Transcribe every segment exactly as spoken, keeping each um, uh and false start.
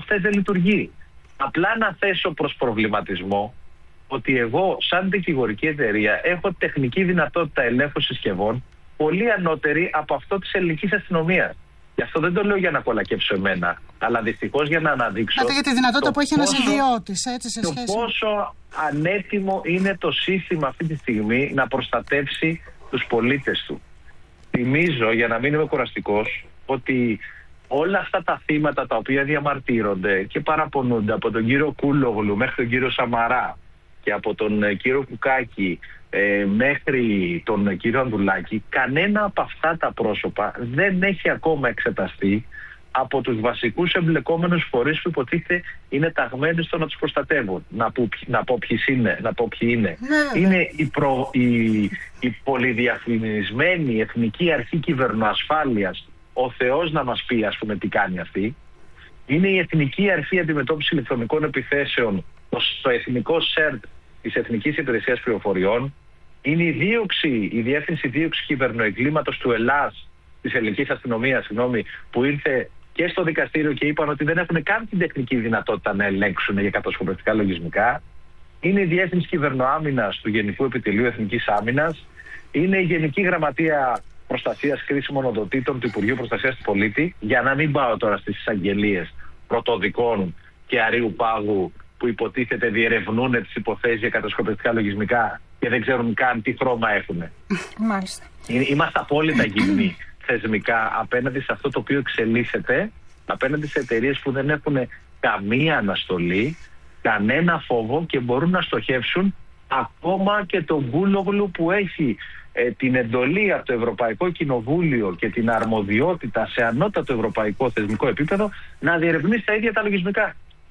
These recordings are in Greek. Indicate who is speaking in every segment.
Speaker 1: αυτές δεν λειτουργεί. Απλά να θέσω προς προβληματισμό ότι εγώ σαν δικηγορική εταιρεία έχω τεχνική δυνατότητα ελέγχου συσκευών πολύ ανώτερη από αυτό της ελληνικής αστυνομίας. Γι' αυτό δεν το λέω για να κολακεύσω εμένα, αλλά δυστυχώς για να αναδείξω.
Speaker 2: Άρα για τη δυνατότητα που έχει ένας ιδιώτης, έτσι, σε
Speaker 1: το
Speaker 2: σχέση.
Speaker 1: πόσο ανέτοιμο είναι το σύστημα αυτή τη στιγμή να προστατεύσει τους πολίτες του. Θυμίζω, για να μην είμαι κουραστικός, ότι όλα αυτά τα θύματα τα οποία διαμαρτύρονται και παραπονούνται από τον κύριο Κούλογλου μέχρι τον κύριο Σαμαρά και από τον κύριο Κουκάκη ε, μέχρι τον κύριο Ανδουλάκη, κανένα από αυτά τα πρόσωπα δεν έχει ακόμα εξεταστεί από τους βασικούς εμπλεκόμενους φορείς που υποτίθεται είναι ταγμένοι στο να τους προστατεύουν. Να, πω, να πω ποιοι είναι. Να πω ποιοι είναι.
Speaker 2: Ναι,
Speaker 1: είναι η, προ, η, η πολυδιαφημισμένη Εθνική Αρχή Κυβερνοασφάλειας, ο Θεός να μας πει ας πούμε τι κάνει αυτή. Είναι η Εθνική Αρχή Αντιμετώπισης Ηλεκτρονικών Επιθέσεων, το, το Εθνικό ΣΕΡΤ της Εθνικής Υπηρεσίας Πληροφοριών. Είναι η δίωξη, η Διεύθυνση Δίωξης Κυβερνοεγκλήματος του ΕΛΑΣ, της Ελληνικής Αστυνομίας, συγγνώμη, που ήρθε και στο δικαστήριο και είπαν ότι δεν έχουν καν την τεχνική δυνατότητα να ελέγξουν για κατασκοπευτικά λογισμικά. Είναι η Διεύθυνση Κυβερνοάμυνας του Γενικού Επιτελείου Εθνικής Άμυνας. Είναι η Γενική Γραμματεία Προστασίας Κρίσιμων Οντοτήτων του Υπουργείου Προστασίας του Πολίτη. Για να μην πάω τώρα στις εισαγγελίες πρωτοδικών και Αρείου Πάγου που υποτίθεται διερευνούν τις υποθέσεις για κατασκοπευτικά λογισμικά και δεν ξέρουν καν τι χρώμα έχουν.
Speaker 2: Μάλιστα.
Speaker 1: Είμαστε απόλυτα γυμνοί θεσμικά απέναντι σε αυτό το οποίο εξελίσσεται, απέναντι σε εταιρείες που δεν έχουν καμία αναστολή, κανένα φόβο και μπορούν να στοχεύσουν ακόμα και τον Κούλογλου που έχει ε, την εντολή από το Ευρωπαϊκό Κοινοβούλιο και την αρμοδιότητα σε ανώτατο ευρωπαϊκό θεσμικό επίπεδο να διερευνήσει τα ίδια τα λογισμικά.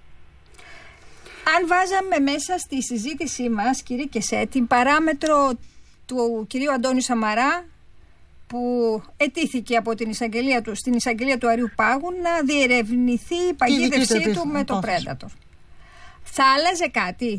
Speaker 3: Αν βάζαμε μέσα στη συζήτησή μας, κύριε Κεσέ, την παράμετρο του κυρίου Αντώνη Σαμαρά, που ετήθηκε από την εισαγγελία του, στην εισαγγελία του Αρείου Πάγου να διερευνηθεί η παγίδευσή του με το Predator. Θα άλλαζε κάτι?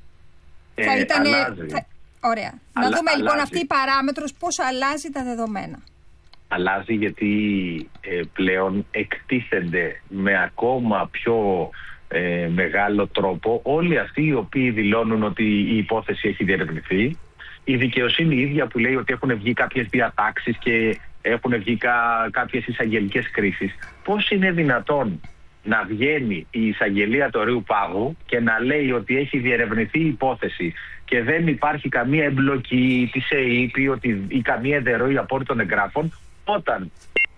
Speaker 1: Ε,
Speaker 3: θα ήτανε,
Speaker 1: αλλάζει.
Speaker 3: Θα, ωραία.
Speaker 1: Αλλα,
Speaker 3: να δούμε
Speaker 1: αλλάζει.
Speaker 3: λοιπόν αυτή η παράμετρος πώς αλλάζει τα δεδομένα.
Speaker 1: Αλλάζει γιατί ε, πλέον εκτίθενται με ακόμα πιο ε, μεγάλο τρόπο όλοι αυτοί οι οποίοι δηλώνουν ότι η υπόθεση έχει διερευνηθεί. Η δικαιοσύνη ίδια που λέει ότι έχουν βγει κάποιες διατάξεις και έχουν βγει κα, κάποιες εισαγγελικές κρίσεις. Πώς είναι δυνατόν να βγαίνει η εισαγγελία του Αρείου Πάγου και να λέει ότι έχει διερευνηθεί η υπόθεση και δεν υπάρχει καμία εμπλοκή της ΕΕΠ ότι, ή καμία εδερροή απόρριτων εγγράφων, όταν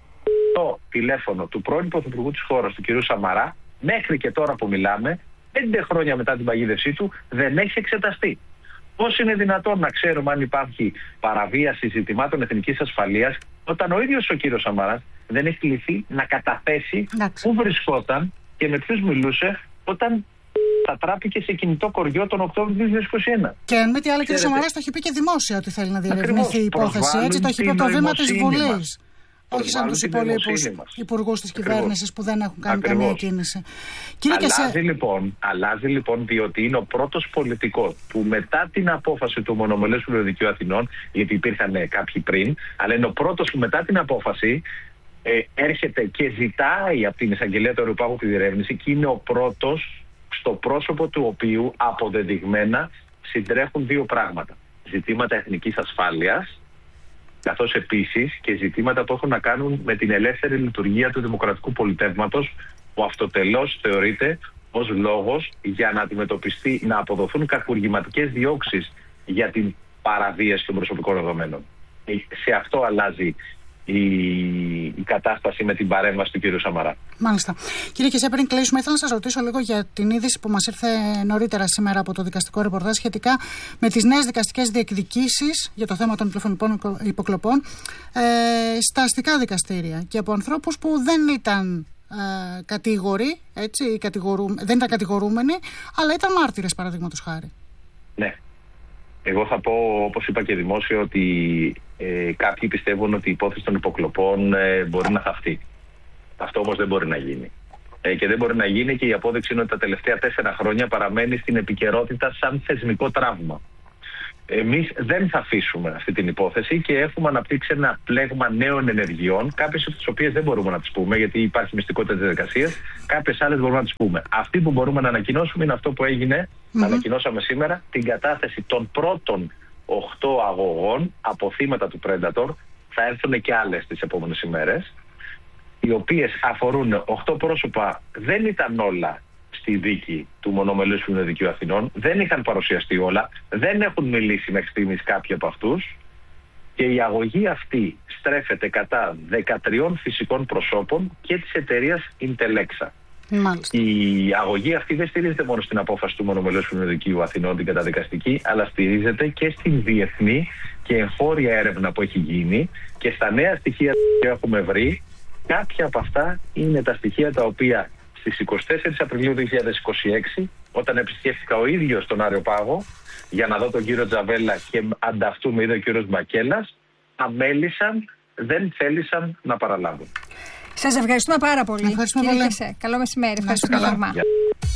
Speaker 1: το τηλέφωνο του πρώην Πρωθυπουργού της χώρας, του κ. Σαμαρά, μέχρι και τώρα που μιλάμε, πέντε χρόνια μετά την παγίδευσή του, δεν έχει εξεταστεί. Πώς είναι δυνατόν να ξέρουμε αν υπάρχει παραβίαση ζητημάτων εθνικής ασφαλείας όταν ο ίδιος ο κύριος Σαμαράς δεν έχει κληθεί να καταθέσει πού βρισκόταν και με ποιους μιλούσε όταν κατατράπηκε σε κινητό κοριό τον Οκτώβριο του δύο χιλιάδες είκοσι ένα.
Speaker 2: Και αν με τι άλλο, ο κύριος Σαμαράς το έχει πει και δημόσια ότι θέλει να διερευνηθεί η υπόθεση. Έτσι, το έχει πει από το βήμα της Βουλής. Όχι σαν τους υπόλοιπους υπουργούς της κυβέρνησης που δεν έχουν κάνει
Speaker 1: Ακριβώς.
Speaker 2: καμία κίνηση. Κύριε
Speaker 1: αλλάζει,
Speaker 2: Κεσέ...
Speaker 1: λοιπόν, αλλάζει λοιπόν διότι είναι ο πρώτος πολιτικός που μετά την απόφαση του Μονομελές Δικαίου Αθηνών, γιατί υπήρχαν κάποιοι πριν, αλλά είναι ο πρώτος που μετά την απόφαση ε, έρχεται και ζητάει από την εισαγγελία του Αρείου Πάγου τη διερεύνηση και είναι ο πρώτος στο πρόσωπο του οποίου αποδεδειγμένα συντρέχουν δύο πράγματα. Ζητήματα εθνικής ασφάλειας, καθώς επίσης και ζητήματα που έχουν να κάνουν με την ελεύθερη λειτουργία του δημοκρατικού πολιτεύματος, που αυτοτελώς θεωρείται ως λόγος για να αντιμετωπιστεί, να αποδοθούν κακουργηματικές διώξεις για την παραβίαση των προσωπικών δεδομένων. Σε αυτό αλλάζει η, η κατάσταση με την παρέμβαση του κ. Σαμαρά.
Speaker 2: Μάλιστα. Κύριε Κεσέ, πριν κλείσουμε, ήθελα να σας ρωτήσω λίγο για την είδηση που μας ήρθε νωρίτερα σήμερα από το δικαστικό ρεπορτάζ σχετικά με τις νέες δικαστικές διεκδικήσεις για το θέμα των τηλεφωνικών υποκλοπών ε, στα αστικά δικαστήρια και από ανθρώπους που δεν ήταν ε, κατηγοροί, έτσι, κατηγορού, δεν ήταν κατηγορούμενοι, αλλά ήταν μάρτυρες, παραδείγματος χάρη.
Speaker 1: Ναι. Εγώ θα πω, όπως είπα και δημόσια, ότι ε, κάποιοι πιστεύουν ότι η υπόθεση των υποκλοπών ε, μπορεί να θαυτεί. Αυτό όμως δεν μπορεί να γίνει. Ε, και δεν μπορεί να γίνει και η απόδειξη είναι ότι τα τελευταία τέσσερα χρόνια παραμένει στην επικαιρότητα σαν θεσμικό τραύμα. Εμείς δεν θα αφήσουμε αυτή την υπόθεση και έχουμε αναπτύξει ένα πλέγμα νέων ενεργειών, κάποιες από τις οποίες δεν μπορούμε να τις πούμε γιατί υπάρχει μυστικότητα της διαδικασίας, κάποιες άλλες μπορούμε να τις πούμε. Αυτή που μπορούμε να ανακοινώσουμε είναι αυτό που έγινε, mm-hmm. ανακοινώσαμε σήμερα, την κατάθεση των πρώτων οχτώ αγωγών από θύματα του Predator. Θα έρθουν και άλλες τις επόμενες ημέρες, οι οποίες αφορούν οχτώ πρόσωπα. Δεν ήταν όλα στη δίκη του Μονομελούς Δικαίου Αθηνών, δεν είχαν παρουσιαστεί όλα, δεν έχουν μιλήσει μέχρι στιγμής κάποιοι από αυτούς και η αγωγή αυτή στρέφεται κατά δεκατρία φυσικών προσώπων και της εταιρείας Intelexa.
Speaker 2: Μάλιστα.
Speaker 1: Η αγωγή αυτή δεν στηρίζεται μόνο στην απόφαση του Μονομελούς Δικαίου Αθηνών, την καταδικαστική, αλλά στηρίζεται και στην διεθνή και εγχώρια έρευνα που έχει γίνει και στα νέα στοιχεία που έχουμε βρει. Κάποια από αυτά είναι τα στοιχεία τα οποία στις εικοστή τέταρτη Απριλίου δύο χιλιάδες είκοσι έξι, όταν επισκέφθηκα ο ίδιος τον Άριο Πάγο για να δω τον κύριο Τζαβέλα και ανταυτού με είδε ο κύριος Μπακέλας, αμέλησαν, δεν θέλησαν να παραλάβουν.
Speaker 3: Σας ευχαριστούμε πάρα πολύ.
Speaker 2: Ευχαριστούμε
Speaker 3: κύριε
Speaker 2: πολύ.
Speaker 3: Κεσέ. Καλό μεσημέρι. Ευχαριστούμε θερμά.